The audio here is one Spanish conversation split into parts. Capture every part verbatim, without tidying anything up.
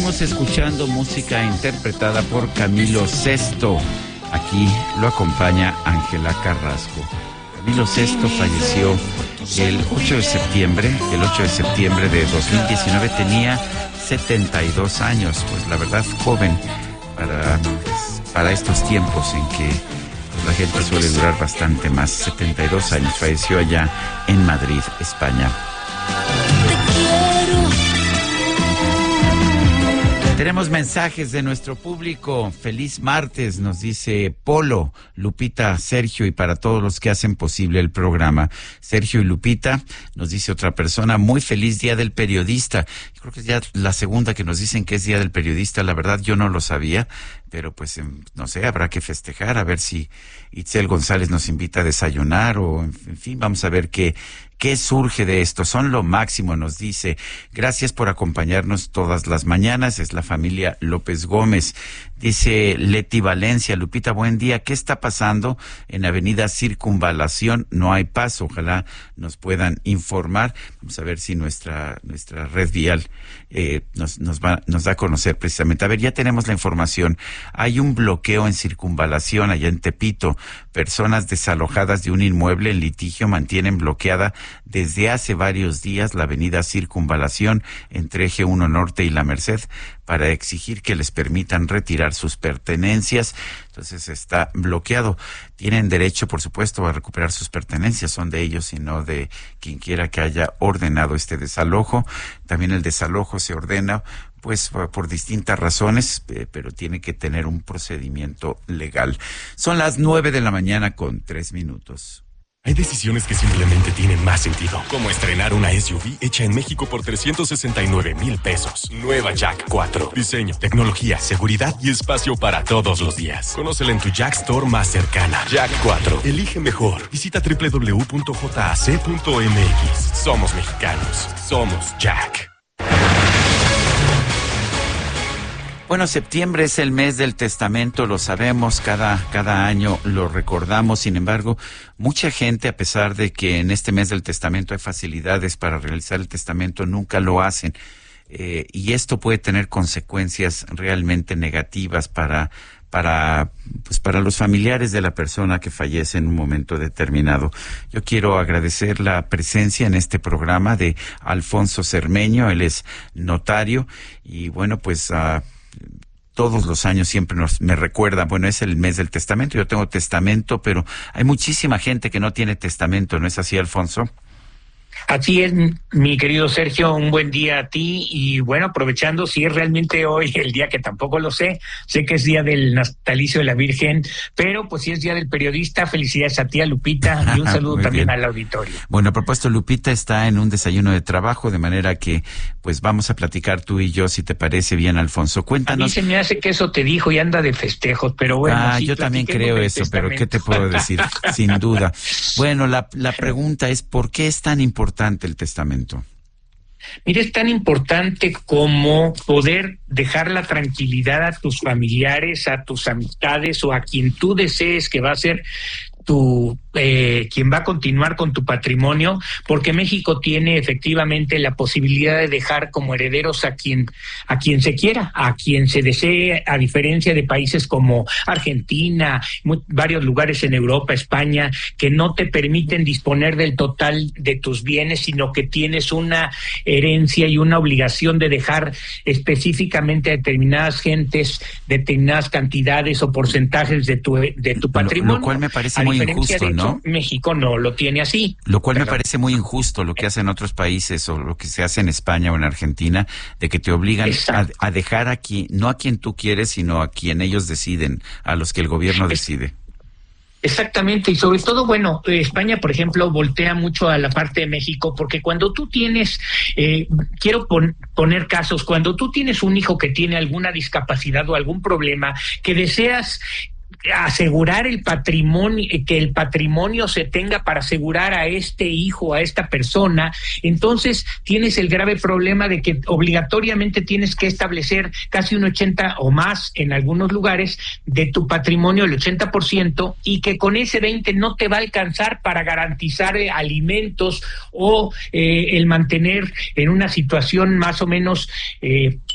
Estamos escuchando música interpretada por Camilo Sesto. Aquí lo acompaña Ángela Carrasco. Camilo Sesto falleció el ocho de septiembre, el ocho de septiembre de dos mil diecinueve, tenía setenta y dos años, pues la verdad joven para, pues, para estos tiempos en que pues, la gente suele durar bastante más. setenta y dos años, falleció allá en Madrid, España. Tenemos mensajes de nuestro público. Feliz martes, nos dice Polo, Lupita, Sergio y para todos los que hacen posible el programa. Sergio y Lupita, nos dice otra persona, muy feliz Día del Periodista. Yo creo que es ya la segunda que nos dicen que es Día del Periodista. La verdad yo no lo sabía, pero pues no sé, habrá que festejar, a ver si Itzel González nos invita a desayunar o en fin, vamos a ver qué ¿Qué surge de esto? Son lo máximo, nos dice. Gracias por acompañarnos todas las mañanas. Es la familia López Gómez. Dice Leti Valencia, Lupita, buen día. ¿Qué está pasando en Avenida Circunvalación? No hay paso. Ojalá nos puedan informar. Vamos a ver si nuestra nuestra red vial eh, nos nos va nos da a conocer precisamente. A ver, ya tenemos la información. Hay un bloqueo en Circunvalación allá en Tepito. Personas desalojadas de un inmueble en litigio mantienen bloqueada desde hace varios días la avenida Circunvalación entre Eje uno Norte y La Merced para exigir que les permitan retirar sus pertenencias. Entonces está bloqueado. Tienen derecho, por supuesto, a recuperar sus pertenencias. Son de ellos y no de quien quiera que haya ordenado este desalojo. También el desalojo se ordena pues por distintas razones, eh, pero tiene que tener un procedimiento legal. Son las nueve de la mañana con tres minutos. Hay decisiones que simplemente tienen más sentido, como estrenar una S U V hecha en México por trescientos sesenta y nueve mil pesos. Nueva Jack cuatro. Diseño, tecnología, seguridad y espacio para todos los días. Conócela en tu Jack Store más cercana. Jack cuatro. Elige mejor. Visita doble u doble u doble u punto j a c punto m x. Somos mexicanos. Somos Jack. Bueno, septiembre es el mes del testamento, lo sabemos, cada, cada año lo recordamos. Sin embargo, mucha gente, a pesar de que en este mes del testamento hay facilidades para realizar el testamento, nunca lo hacen. Eh, y esto puede tener consecuencias realmente negativas para, para, pues para los familiares de la persona que fallece en un momento determinado. Yo quiero agradecer la presencia en este programa de Alfonso Cermeño, él es notario y bueno, pues uh, todos los años siempre nos me recuerda, bueno, es el mes del testamento, yo tengo testamento, pero hay muchísima gente que no tiene testamento, ¿no es así, Alfonso? Así es, mi querido Sergio, un buen día a ti y bueno, aprovechando, si es realmente hoy el día que tampoco lo sé, sé que es día del natalicio de la Virgen, pero pues si es día del periodista, felicidades a ti, a Lupita, y un saludo también bien al auditorio. Bueno, a propósito, Lupita está en un desayuno de trabajo, de manera que pues vamos a platicar tú y yo, si te parece bien, Alfonso. Cuéntanos. A mí se me hace que eso te dijo y anda de festejos, pero bueno. Ah, sí, yo también creo eso, pero ¿qué te puedo decir? Sin duda. Bueno, la, la pregunta es, ¿por qué es tan importante el testamento? Mira, es tan importante como poder dejar la tranquilidad a tus familiares, a tus amistades o a quien tú desees que va a ser tu eh, quien va a continuar con tu patrimonio, porque México tiene efectivamente la posibilidad de dejar como herederos a quien a quien se quiera, a quien se desee, a diferencia de países como Argentina, muy, varios lugares en Europa, España, que no te permiten disponer del total de tus bienes, sino que tienes una herencia y una obligación de dejar específicamente a determinadas gentes, determinadas cantidades o porcentajes de tu de tu patrimonio. Lo, lo cual me parece muy injusto, ¿no? Hecho, México no lo tiene así. Lo cual me parece muy injusto lo que hacen otros países o lo que se hace en España o en Argentina, de que te obligan a, a dejar aquí, no a quien tú quieres, sino a quien ellos deciden, a los que el gobierno es, decide. Exactamente, y sobre todo, bueno, España, por ejemplo, voltea mucho a la parte de México, porque cuando tú tienes, eh, quiero pon, poner casos, cuando tú tienes un hijo que tiene alguna discapacidad o algún problema, que deseas asegurar el patrimonio, que el patrimonio se tenga para asegurar a este hijo, a esta persona, entonces tienes el grave problema de que obligatoriamente tienes que establecer casi un ochenta o más en algunos lugares de tu patrimonio, el ochenta por ciento, y que con ese veinte no te va a alcanzar para garantizar eh, alimentos o eh, el mantener en una situación más o menos eh,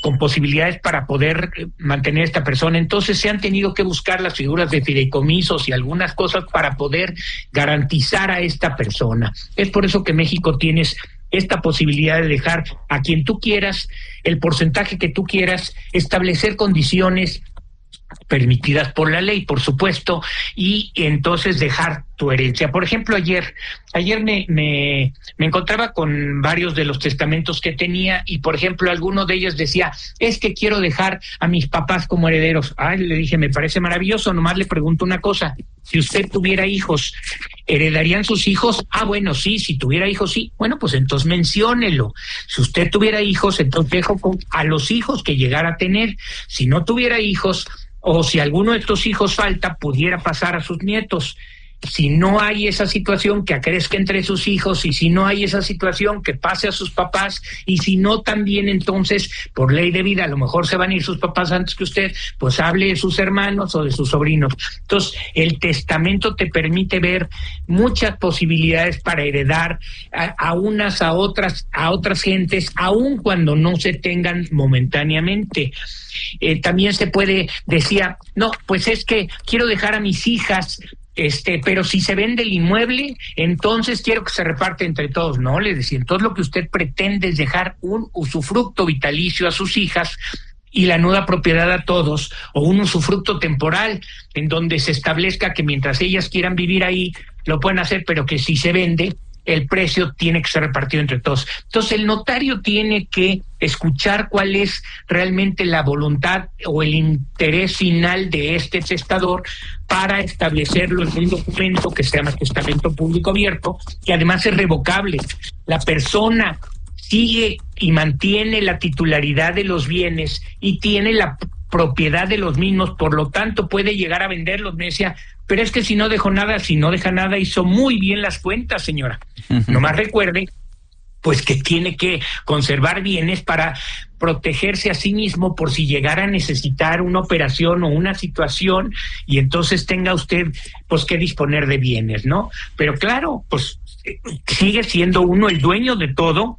con posibilidades para poder mantener a esta persona. Entonces se han tenido que buscar las figuras de fideicomisos y algunas cosas para poder garantizar a esta persona. Es por eso que México tienes esta posibilidad de dejar a quien tú quieras, el porcentaje que tú quieras, establecer condiciones permitidas por la ley, por supuesto, y entonces dejar tu herencia. Por ejemplo, ayer, ayer me, me, me encontraba con varios de los testamentos que tenía y, por ejemplo, alguno de ellos decía, es que quiero dejar a mis papás como herederos. Ay, le dije, me parece maravilloso, nomás le pregunto una cosa, si usted tuviera hijos, ¿heredarían sus hijos? Ah, bueno, sí, si tuviera hijos, sí. Bueno, pues entonces menciónelo. Si usted tuviera hijos, entonces dejo con, a los hijos que llegara a tener. Si no tuviera hijos, o si alguno de estos hijos falta, pudiera pasar a sus nietos. Si no hay esa situación, que acrezca entre sus hijos, y si no hay esa situación, que pase a sus papás, y si no, también entonces, por ley de vida, a lo mejor se van a ir sus papás antes que usted, pues hable de sus hermanos o de sus sobrinos. Entonces, el testamento te permite ver muchas posibilidades para heredar a, a unas, a otras, a otras gentes, aun cuando no se tengan momentáneamente. Eh, también se puede, decía, no, pues es que quiero dejar a mis hijas, Este, pero si se vende el inmueble, entonces quiero que se reparte entre todos. No, le decía, entonces lo que usted pretende es dejar un usufructo vitalicio a sus hijas y la nuda propiedad a todos, o un usufructo temporal en donde se establezca que mientras ellas quieran vivir ahí, lo pueden hacer, pero que si se vende, el precio tiene que ser repartido entre todos. Entonces el notario tiene que escuchar cuál es realmente la voluntad o el interés final de este testador para establecerlo en un documento que se llama testamento público abierto, que además es revocable. La persona sigue y mantiene la titularidad de los bienes y tiene la propiedad de los mismos, por lo tanto puede llegar a venderlos. Me decía, pero es que si no dejó nada, si no deja nada, hizo muy bien las cuentas, señora. Uh-huh. Nomás recuerde, pues que tiene que conservar bienes para protegerse a sí mismo por si llegara a necesitar una operación o una situación, y entonces tenga usted pues que disponer de bienes, ¿no? Pero claro, pues sigue siendo uno el dueño de todo,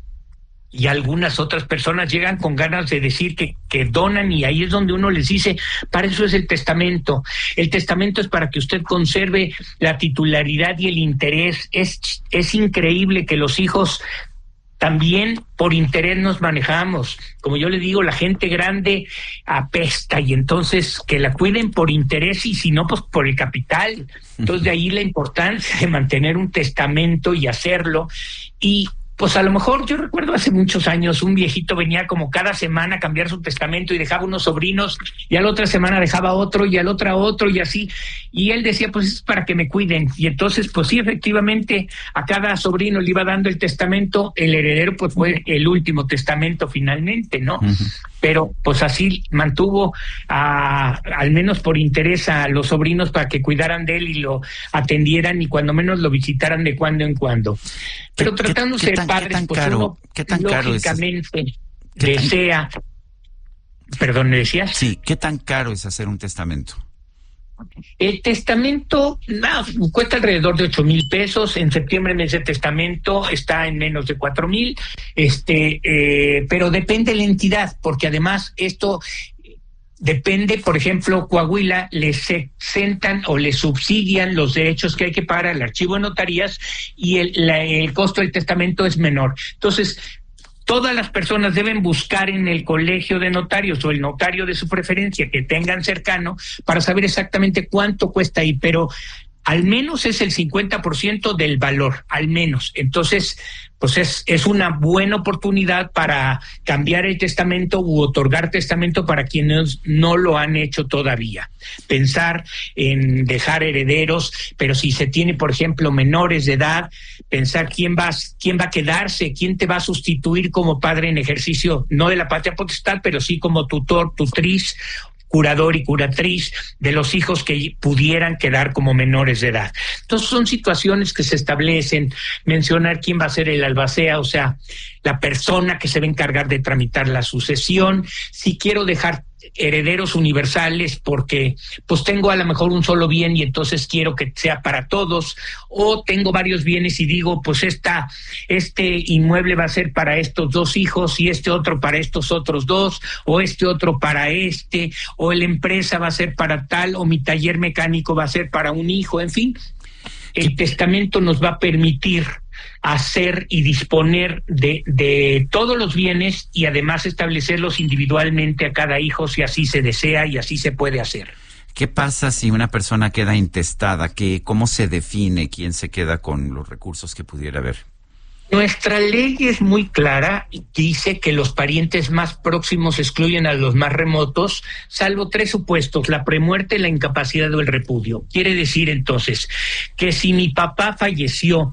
y algunas otras personas llegan con ganas de decir que, que donan, y ahí es donde uno les dice, para eso es el testamento. El testamento es para que usted conserve la titularidad y el interés. Es, es increíble que los hijos también por interés nos manejamos. Como yo le digo, la gente grande apesta, y entonces que la cuiden por interés, y si no, pues por el capital. Entonces de ahí la importancia de mantener un testamento y hacerlo. Y pues a lo mejor, yo recuerdo hace muchos años, un viejito venía como cada semana a cambiar su testamento y dejaba unos sobrinos, y a la otra semana dejaba otro, y a la otra otro, y así. Y él decía, pues es para que me cuiden. Y entonces, pues sí, efectivamente, a cada sobrino le iba dando el testamento. El heredero, pues fue el último testamento finalmente, ¿no? Uh-huh. Pero pues así mantuvo, a, al menos por interés, a los sobrinos para que cuidaran de él y lo atendieran, y cuando menos lo visitaran de cuando en cuando. Pero tratándose de padres, tan pues caro, uno ¿qué tan caro lógicamente es desea... Tan... Perdón, ¿me decías? Sí, ¿qué tan caro es hacer un testamento? El testamento no, cuesta alrededor de ocho mil pesos. En septiembre me hice testamento, está en menos de cuatro mil. Este, eh, pero depende de la entidad, porque además esto depende. Por ejemplo, Coahuila les exentan o les subsidian los derechos que hay que pagar al archivo de notarías, y el, la, el costo del testamento es menor. Entonces, todas las personas deben buscar en el colegio de notarios o el notario de su preferencia que tengan cercano para saber exactamente cuánto cuesta ahí, pero al menos es el cincuenta por ciento del valor, al menos. Entonces, pues es, es una buena oportunidad para cambiar el testamento u otorgar testamento para quienes no lo han hecho todavía. Pensar en dejar herederos, pero si se tiene, por ejemplo, menores de edad, pensar quién va, quién va a quedarse, quién te va a sustituir como padre en ejercicio, no de la patria potestad, pero sí como tutor, tutriz, curador y curatriz de los hijos que pudieran quedar como menores de edad. Entonces son situaciones que se establecen. Mencionar quién va a ser el albacea, o sea, la persona que se va a encargar de tramitar la sucesión. Si quiero dejar herederos universales porque pues tengo a lo mejor un solo bien y entonces quiero que sea para todos, o tengo varios bienes y digo pues esta, este inmueble va a ser para estos dos hijos y este otro para estos otros dos, o este otro para este, o la empresa va a ser para tal, o mi taller mecánico va a ser para un hijo, en fin. El testamento nos va a permitir hacer y disponer de, de todos los bienes y además establecerlos individualmente a cada hijo si así se desea y así se puede hacer. ¿Qué pasa si una persona queda intestada? ¿Qué, ¿Cómo se define quién se queda con los recursos que pudiera haber? Nuestra ley es muy clara, dice que los parientes más próximos excluyen a los más remotos, salvo tres supuestos: la premuerte, la incapacidad o el repudio. Quiere decir entonces que si mi papá falleció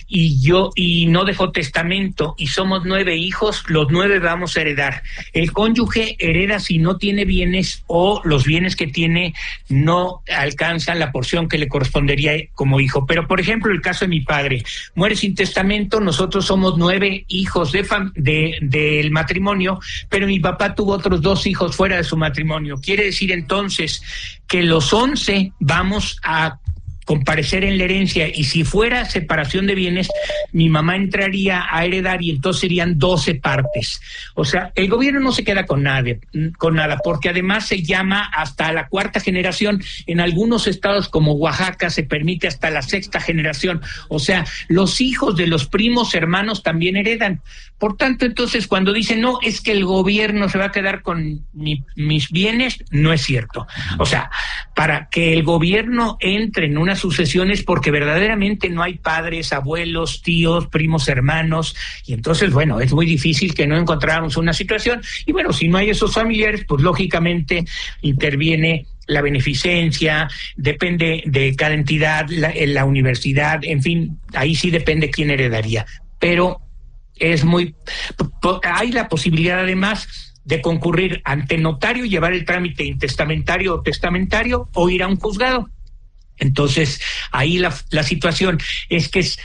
y yo y no dejó testamento y somos nueve hijos, los nueve vamos a heredar. El cónyuge hereda si no tiene bienes o los bienes que tiene no alcanzan la porción que le correspondería como hijo. Pero por ejemplo, el caso de mi padre, muere sin testamento, nosotros Nosotros somos nueve hijos de, fam- de del matrimonio, pero mi papá tuvo otros dos hijos fuera de su matrimonio. Quiere decir entonces que los once vamos a comparecer en la herencia, y si fuera separación de bienes, mi mamá entraría a heredar y entonces serían doce partes. O sea, el gobierno no se queda con nada, con nada, porque además se llama hasta la cuarta generación. En algunos estados como Oaxaca se permite hasta la sexta generación. O sea, los hijos de los primos hermanos también heredan. Por tanto, entonces, cuando dicen, no, es que el gobierno se va a quedar con mi, mis bienes, no es cierto. O sea, para que el gobierno entre en unas sucesiones porque verdaderamente no hay padres, abuelos, tíos, primos, hermanos, y entonces, bueno, es muy difícil que no encontráramos una situación, y bueno, si no hay esos familiares, pues lógicamente interviene la beneficencia, depende de cada entidad, la, la universidad, en fin, ahí sí depende quién heredaría, pero es muy, hay la posibilidad además de concurrir ante notario, llevar el trámite intestamentario o testamentario o ir a un juzgado. Entonces, ahí la, la situación es que es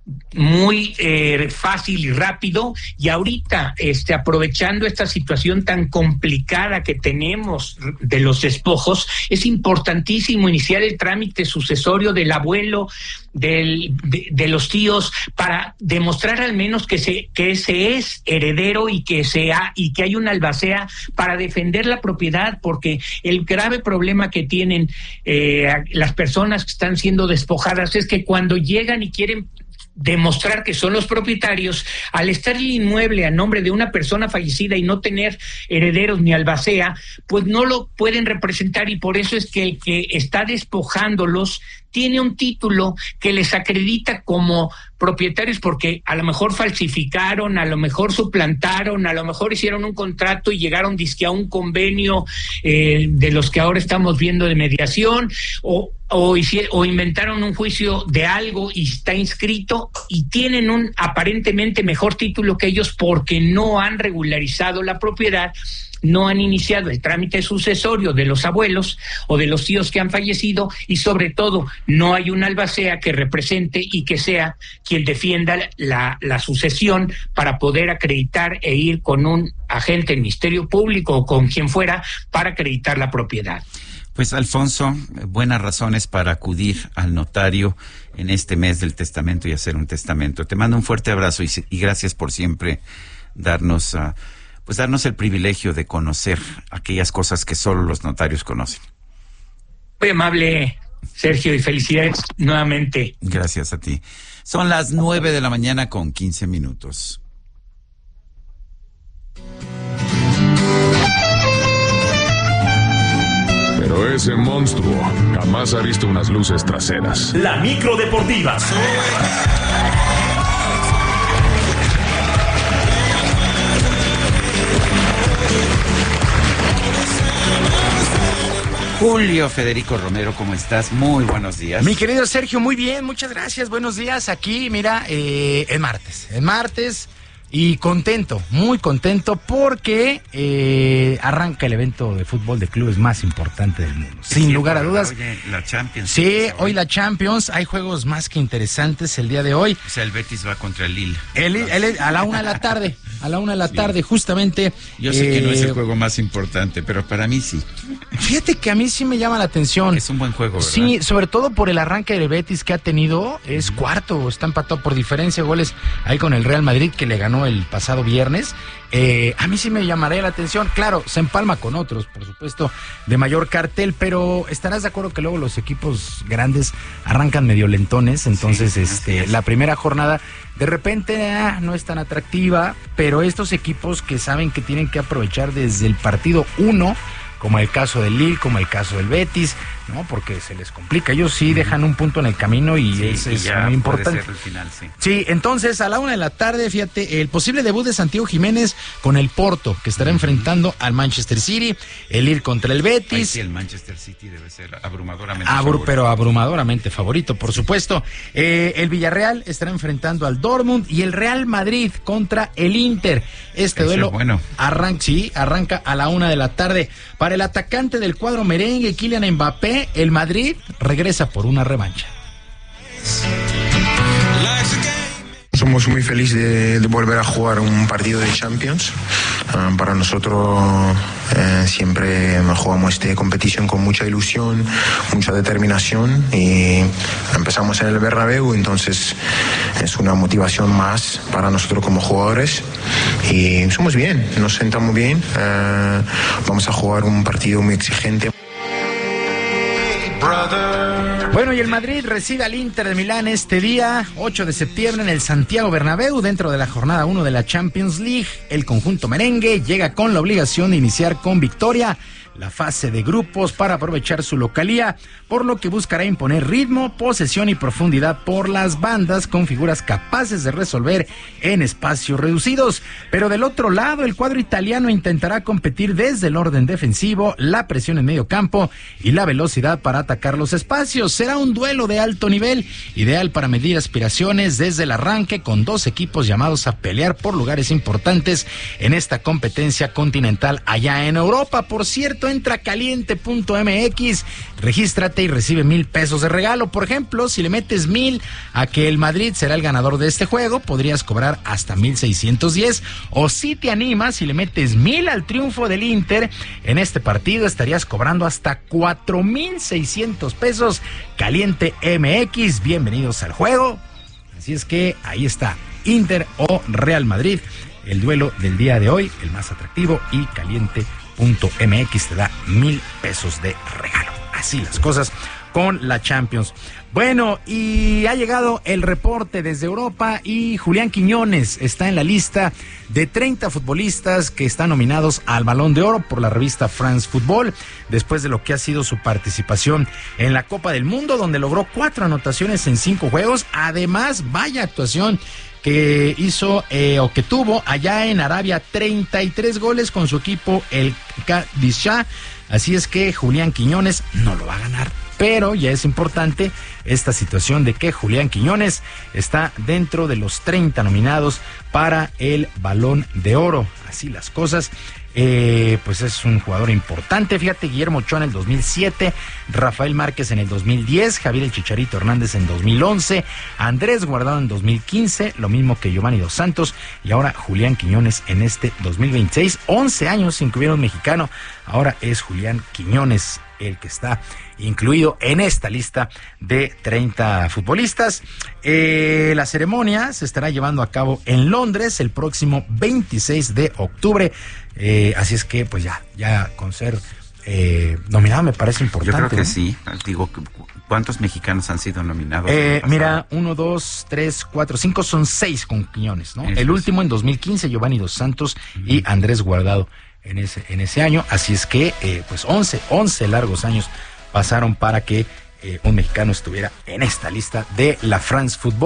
muy eh, fácil y rápido, y ahorita este aprovechando esta situación tan complicada que tenemos de los despojos, es importantísimo iniciar el trámite sucesorio del abuelo, del, de, de los tíos, para demostrar al menos que se que se es heredero y que sea y que hay una albacea para defender la propiedad, porque el grave problema que tienen eh, las personas que están siendo despojadas es que cuando llegan y quieren demostrar que son los propietarios, al estar el inmueble a nombre de una persona fallecida y no tener herederos ni albacea, pues no lo pueden representar, y por eso es que el que está despojándolos tiene un título que les acredita como propietarios, porque a lo mejor falsificaron, a lo mejor suplantaron, a lo mejor hicieron un contrato y llegaron dizque a un convenio eh, de los que ahora estamos viendo de mediación, o O, o inventaron un juicio de algo y está inscrito y tienen un aparentemente mejor título que ellos porque no han regularizado la propiedad, no han iniciado el trámite sucesorio de los abuelos o de los tíos que han fallecido, y sobre todo no hay una albacea que represente y que sea quien defienda la, la sucesión para poder acreditar e ir con un agente del Ministerio Público o con quien fuera para acreditar la propiedad. Pues, Alfonso, buenas razones para acudir al notario en este mes del testamento y hacer un testamento. Te mando un fuerte abrazo y, y gracias por siempre darnos, uh, pues darnos el privilegio de conocer aquellas cosas que solo los notarios conocen. Muy amable, Sergio, y felicidades nuevamente. Gracias a ti. Son las nueve de la mañana con quince minutos. Pero ese monstruo jamás ha visto unas luces traseras. La micro deportiva. Julio Federico Romero, ¿cómo estás? Muy buenos días. Mi querido Sergio, muy bien, muchas gracias, buenos días. Aquí, mira, eh, es martes, es martes Y contento, muy contento porque eh, arranca el evento de fútbol de clubes más importante del mundo. Sin Sí, lugar a pero dudas. Oye, la Champions. Sí, hoy la Champions, hay juegos más que interesantes el día de hoy. O sea, el Betis va contra el Lille. El, el- a la una de la tarde, a la una de la Sí. tarde, justamente. Yo sé que no es eh, el juego más importante, pero para mí sí. Fíjate que a mí sí me llama la atención. Es un buen juego, ¿verdad? Sí, sobre todo por el arranque del Betis que ha tenido, es cuarto, está empatado por diferencia de goles ahí con el Real Madrid que le ganó el pasado viernes. Eh, a mí sí me llamaría la atención, claro, se empalma con otros, por supuesto, de mayor cartel, pero estarás de acuerdo que luego los equipos grandes arrancan medio lentones, entonces Sí, así este es. la primera jornada de repente ah, no es tan atractiva, pero estos equipos que saben que tienen que aprovechar desde el partido uno, como el caso del Lille, como el caso del Betis, ¿no? Porque se les complica. Ellos sí dejan un punto en el camino y Sí, es, y es ya muy puede importante. ser el final, sí. Sí, entonces a la una de la tarde, fíjate, el posible debut de Santiago Jiménez con el Porto, que estará enfrentando al Manchester City, el Lille contra el Ahí Betis. sí, el Manchester City debe ser abrumadoramente Abru- favorito. pero abrumadoramente favorito, por supuesto. Eh, el Villarreal estará enfrentando al Dortmund y el Real Madrid contra el Inter. Este Ese duelo es bueno. arranca, sí, arranca a la una de la tarde. Para el atacante del cuadro merengue, Kylian Mbappé, el Madrid regresa por una revancha. Somos muy felices de, de volver a jugar un partido de Champions. Uh, para nosotros eh, siempre jugamos esta competición con mucha ilusión, mucha determinación y empezamos en el Bernabéu, entonces es una motivación más para nosotros como jugadores y somos bien, nos sentamos bien, uh, vamos a jugar un partido muy exigente. Bueno, y el Madrid recibe al Inter de Milán este día, ocho de septiembre, en el Santiago Bernabéu, dentro de la jornada uno de la Champions League. El conjunto merengue llega con la obligación de iniciar con victoria la fase de grupos para aprovechar su localía, por lo que buscará imponer ritmo, posesión y profundidad por las bandas con figuras capaces de resolver en espacios reducidos. Pero del otro lado, el cuadro italiano intentará competir desde el orden defensivo, la presión en medio campo y la velocidad para atacar los espacios. Será un duelo de alto nivel, ideal para medir aspiraciones desde el arranque, con dos equipos llamados a pelear por lugares importantes en esta competencia continental allá en Europa. Por cierto, entra caliente punto m x, regístrate y recibe mil pesos de regalo. Por ejemplo, si le metes mil a que el Madrid será el ganador de este juego, podrías cobrar hasta mil seiscientos diez. O si te animas, si le metes mil al triunfo del Inter en este partido, estarías cobrando hasta cuatro mil seiscientos pesos. Caliente M X, bienvenidos al juego. Así es que ahí está, Inter o Real Madrid, el duelo del día de hoy, el más atractivo, y caliente punto m x te da mil pesos de regalo. Así las cosas con la Champions. Bueno, y ha llegado el reporte desde Europa y Julián Quiñones está en la lista de treinta futbolistas que están nominados al Balón de Oro por la revista France Football, después de lo que ha sido su participación en la Copa del Mundo, donde logró cuatro anotaciones en cinco juegos. Además, vaya actuación que hizo eh, o que tuvo allá en Arabia, treinta y tres goles con su equipo, el Qadisiyah. Así es que Julián Quiñones no lo va a ganar, pero ya es importante esta situación de que Julián Quiñones está dentro de los treinta nominados para el Balón de Oro. Así las cosas. Eh, pues es un jugador importante. Fíjate, Guillermo Ochoa en el dos mil siete, Rafael Márquez en el dos mil diez, Javier el Chicharito Hernández en dos mil once, Andrés Guardado en dos mil quince, lo mismo que Giovanni Dos Santos, y ahora Julián Quiñones en este dos mil veintiséis. once años sin que hubiera un mexicano, ahora es Julián Quiñones el que está incluido en esta lista de treinta futbolistas. Eh, la ceremonia se estará llevando a cabo en Londres el próximo veintiséis de octubre. Eh, así es que, pues ya, ya con ser eh, nominado me parece importante. Yo creo que ¿no? sí. Digo, ¿cuántos mexicanos han sido nominados? Eh, mira, uno, dos, tres, cuatro, cinco, son seis con Quiñones, ¿no? Eso El es. último en dos mil quince, Giovanni Dos Santos uh-huh. y Andrés Guardado en ese, en ese año. Así es que, eh, pues once, once largos años pasaron para que eh, un mexicano estuviera en esta lista de la France Football.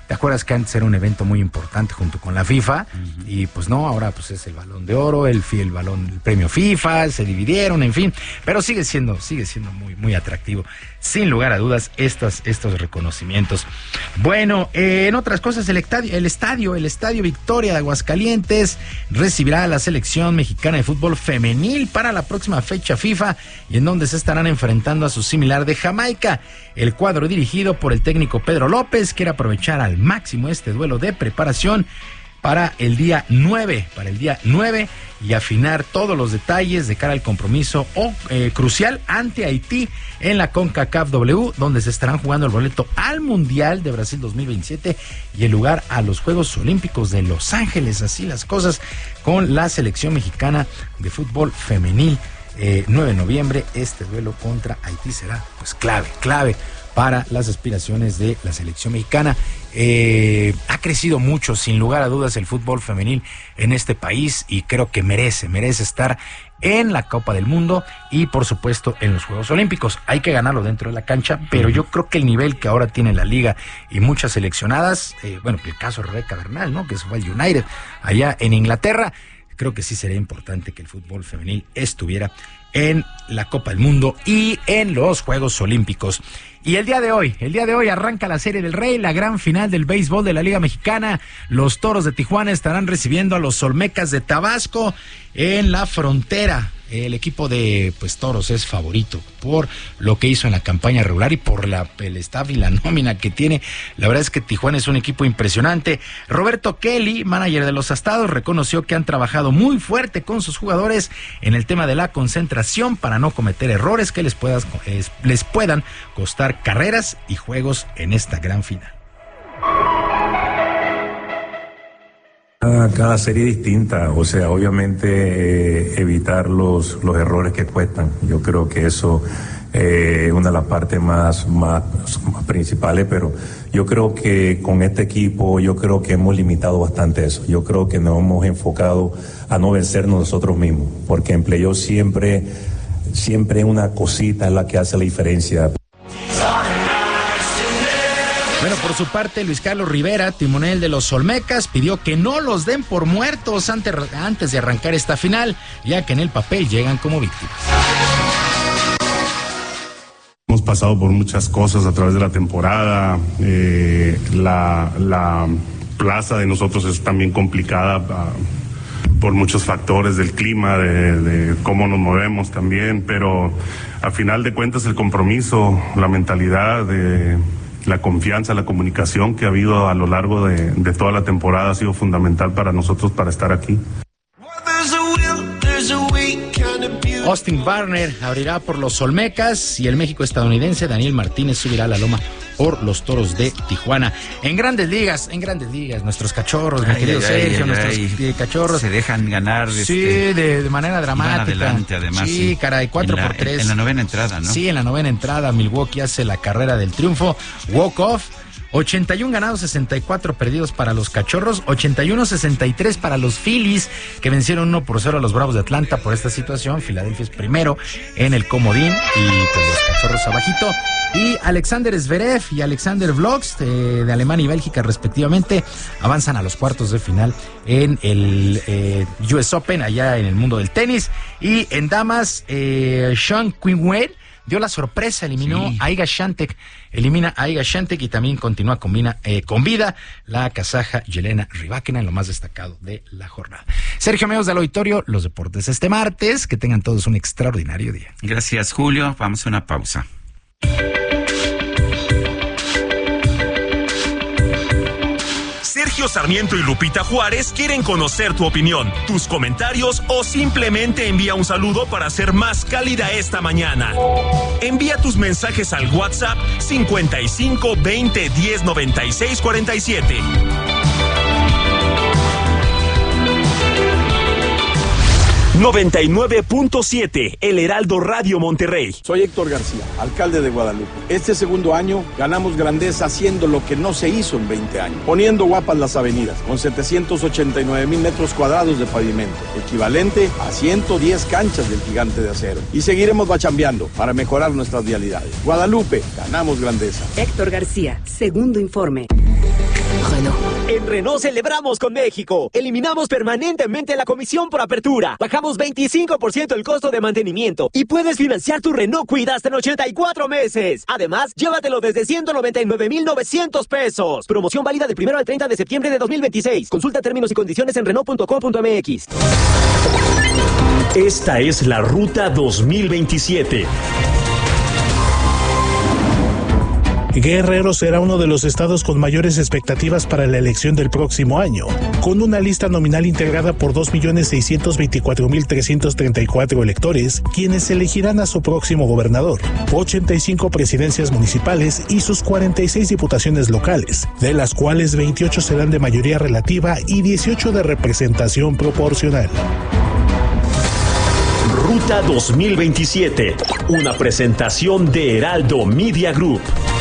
¿Te acuerdas que antes era un evento muy importante junto con la FIFA? Uh-huh. Y pues no, ahora pues es el Balón de Oro, el, el balón, el premio FIFA, se dividieron, en fin, pero sigue siendo, sigue siendo muy, muy atractivo, sin lugar a dudas, estas, estos reconocimientos. Bueno, eh, en otras cosas, el estadio, el estadio, el Estadio Victoria de Aguascalientes recibirá a la selección mexicana de fútbol femenil para la próxima fecha FIFA, y en donde se estarán enfrentando a su similar de Jamaica. El cuadro dirigido por el técnico Pedro López quiere aprovechar al máximo este duelo de preparación para el día nueve, para el día nueve y afinar todos los detalles de cara al compromiso o, eh, crucial ante Haití en la CONCACAF W, donde se estarán jugando el boleto al Mundial de Brasil dos mil veintisiete y el lugar a los Juegos Olímpicos de Los Ángeles. Así las cosas con la selección mexicana de fútbol femenil. Eh, nueve de noviembre, este duelo contra Haití será pues clave, clave para las aspiraciones de la selección mexicana. Eh, ha crecido mucho, sin lugar a dudas, el fútbol femenil en este país, y creo que merece, merece estar en la Copa del Mundo y por supuesto en los Juegos Olímpicos. Hay que ganarlo dentro de la cancha, pero yo creo que el nivel que ahora tiene la liga y muchas seleccionadas, eh, bueno, el caso de Rebeca Bernal, ¿no?, que se fue al United allá en Inglaterra, creo que sí sería importante que el fútbol femenil estuviera en la Copa del Mundo y en los Juegos Olímpicos. Y el día de hoy, el día de hoy arranca la Serie del Rey, la gran final del béisbol de la Liga Mexicana. Los Toros de Tijuana estarán recibiendo a los Olmecas de Tabasco en la frontera. El equipo de pues Toros es favorito por lo que hizo en la campaña regular y por la, el staff y la nómina que tiene. La verdad es que Tijuana es un equipo impresionante. Roberto Kelly, manager de los Astados, reconoció que han trabajado muy fuerte con sus jugadores en el tema de la concentración para no cometer errores que les, puedas, eh, les puedan costar carreras y juegos en esta gran final. Cada serie distinta, o sea, obviamente eh, evitar los, los errores que cuestan. Yo creo que eso es eh, una de las partes más, más, más principales, pero yo creo que con este equipo, yo creo que hemos limitado bastante eso. Yo creo que nos hemos enfocado a no vencernos nosotros mismos, porque en playoff siempre, siempre una cosita es la que hace la diferencia. Bueno, por su parte, Luis Carlos Rivera, timonel de los Olmecas, pidió que no los den por muertos antes, antes de arrancar esta final, ya que en el papel llegan como víctimas. Hemos pasado por muchas cosas a través de la temporada, eh, la, la plaza de nosotros es también complicada uh, por muchos factores del clima, de, de cómo nos movemos también, pero a final de cuentas el compromiso, la mentalidad de... la confianza, la comunicación que ha habido a lo largo de, de toda la temporada ha sido fundamental para nosotros para estar aquí. Austin Barner abrirá por los Olmecas y el México estadounidense Daniel Martínez subirá a la loma por los Toros de Tijuana. En Grandes Ligas, en Grandes Ligas, nuestros cachorros, mi querido Sergio, nuestros ay, cachorros se dejan ganar. Sí, este, de, de manera dramática. Adelante, además. Sí, sí, caray, cuatro por tres. En la novena entrada, ¿no? Sí, en la novena entrada, Milwaukee hace la carrera del triunfo, walk off. ochenta y uno ganados, sesenta y cuatro perdidos para los Cachorros, ochenta y uno sesenta y tres para los Phillies, que vencieron uno por cero a los Bravos de Atlanta. Por esta situación, Filadelfia es primero en el comodín y pues los Cachorros abajito. Y Alexander Zverev y Alexander Vlogs eh, de Alemania y Bélgica respectivamente avanzan a los cuartos de final en el eh, U S Open allá en el mundo del tenis. Y en damas, eh, Sean Quinwell dio la sorpresa, eliminó sí. a Iga Swiatek, elimina a Iga Swiatek y también continúa con, vida, eh, con vida la kazaja Yelena Rybakina en lo más destacado de la jornada. Sergio, amigos del auditorio, los deportes este martes, que tengan todos un extraordinario día. Gracias, Julio, vamos a una pausa. Sergio Sarmiento y Lupita Juárez quieren conocer tu opinión, tus comentarios o simplemente envía un saludo para ser más cálida esta mañana. Envía tus mensajes al WhatsApp cincuenta y cinco veinte diez noventa y seis cuarenta y siete. noventa y nueve punto siete, El Heraldo Radio Monterrey. Soy Héctor García, alcalde de Guadalupe. Este segundo año ganamos grandeza haciendo lo que no se hizo en veinte años, poniendo guapas las avenidas, con setecientos ochenta y nueve mil metros cuadrados de pavimento, equivalente a ciento diez canchas del Gigante de Acero. Y seguiremos bachambeando para mejorar nuestras vialidades. Guadalupe, ganamos grandeza. Héctor García, segundo informe. quirófano. En Renault celebramos con México. Eliminamos permanentemente la comisión por apertura. Bajamos veinticinco por ciento el costo de mantenimiento. Y puedes financiar tu Renault Kwid hasta en ochenta y cuatro meses. Además, llévatelo desde ciento noventa y nueve mil novecientos pesos. Promoción válida del primero al treinta de septiembre de dos mil veintiséis. Consulta términos y condiciones en Renault punto com punto m x. Esta es la Ruta dos mil veintisiete. Guerrero será uno de los estados con mayores expectativas para la elección del próximo año, con una lista nominal integrada por dos millones seiscientos veinticuatro mil trescientos treinta y cuatro electores, quienes elegirán a su próximo gobernador, ochenta y cinco presidencias municipales y sus cuarenta y seis diputaciones locales, de las cuales veintiocho serán de mayoría relativa y dieciocho de representación proporcional. Ruta dos mil veintisiete, una presentación de Heraldo Media Group.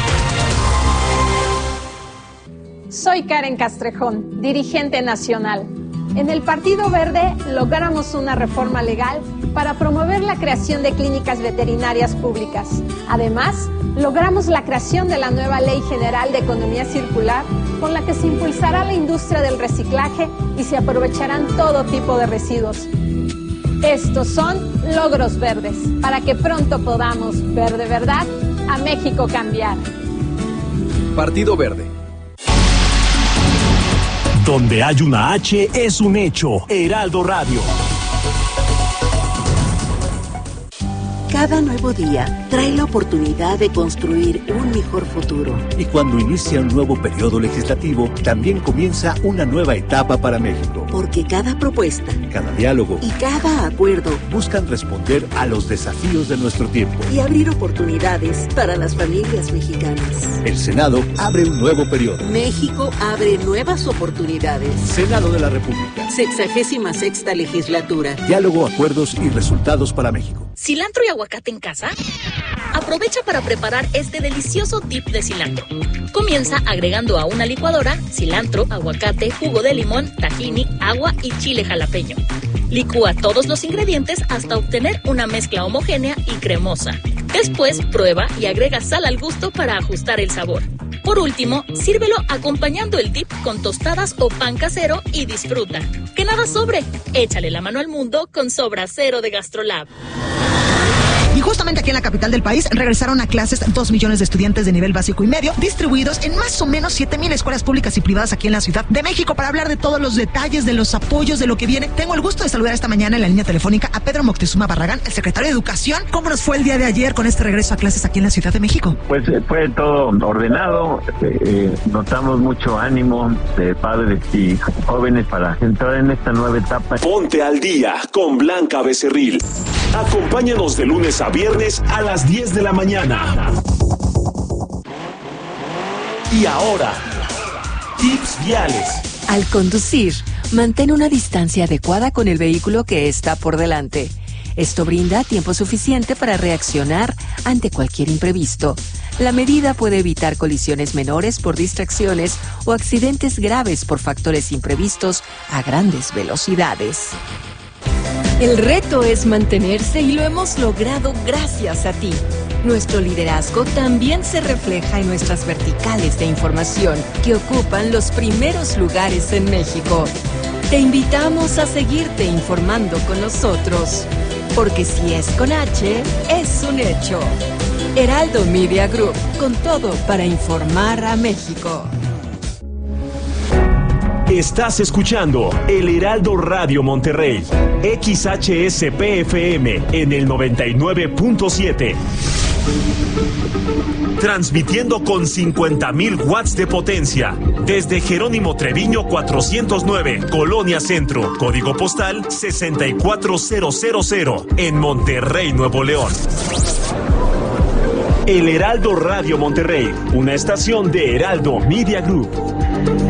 Soy Karen Castrejón, dirigente nacional. En el Partido Verde logramos una reforma legal para promover la creación de clínicas veterinarias públicas. Además, logramos la creación de la nueva Ley General de Economía Circular, con la que se impulsará la industria del reciclaje y se aprovecharán todo tipo de residuos. Estos son logros verdes, para que pronto podamos ver de verdad a México cambiar. Partido Verde. Donde hay una H es un hecho. Heraldo Radio. Cada nuevo día trae la oportunidad de construir un mejor futuro. Y cuando inicia un nuevo periodo legislativo, también comienza una nueva etapa para México. Porque cada propuesta, cada diálogo y cada acuerdo buscan responder a los desafíos de nuestro tiempo y abrir oportunidades para las familias mexicanas. El Senado abre un nuevo periodo. México abre nuevas oportunidades. Senado de la República. Sexagésima sexta legislatura. Diálogo, acuerdos y resultados para México. ¿Cilantro y aguacate en casa? Aprovecha para preparar este delicioso dip de cilantro. Comienza agregando a una licuadora cilantro, aguacate, jugo de limón, tahini, agua y chile jalapeño. Licúa todos los ingredientes hasta obtener una mezcla homogénea y cremosa. Después prueba y agrega sal al gusto para ajustar el sabor. Por último, sírvelo acompañando el dip con tostadas o pan casero y disfruta. ¡Que nada sobre! Échale la mano al mundo con Sobra Cero de GastroLab. Y justamente aquí en la capital del país regresaron a clases dos millones de estudiantes de nivel básico y medio, distribuidos en más o menos siete mil escuelas públicas y privadas aquí en la Ciudad de México. Para hablar de todos los detalles, de los apoyos, de lo que viene, tengo el gusto de saludar esta mañana en la línea telefónica a Pedro Moctezuma Barragán, el secretario de Educación. ¿Cómo nos fue el día de ayer con este regreso a clases aquí en la Ciudad de México? Pues fue todo ordenado, eh, notamos mucho ánimo de padres y jóvenes para entrar en esta nueva etapa. Ponte al día con Blanca Becerril. Acompáñanos de lunes a viernes a las diez de la mañana. Y ahora, tips viales. Al conducir, mantén una distancia adecuada con el vehículo que está por delante. Esto brinda tiempo suficiente para reaccionar ante cualquier imprevisto. La medida puede evitar colisiones menores por distracciones o accidentes graves por factores imprevistos a grandes velocidades. El reto es mantenerse y lo hemos logrado gracias a ti. Nuestro liderazgo también se refleja en nuestras verticales de información, que ocupan los primeros lugares en México. Te invitamos a seguirte informando con nosotros, porque si es con H, es un hecho. Heraldo Media Group, con todo para informar a México. Estás escuchando El Heraldo Radio Monterrey, X H S P F M en el noventa y nueve punto siete. Transmitiendo con cincuenta mil watts de potencia desde Jerónimo Treviño cuatrocientos nueve, Colonia Centro, código postal sesenta y cuatro mil en Monterrey, Nuevo León. El Heraldo Radio Monterrey, una estación de Heraldo Media Group.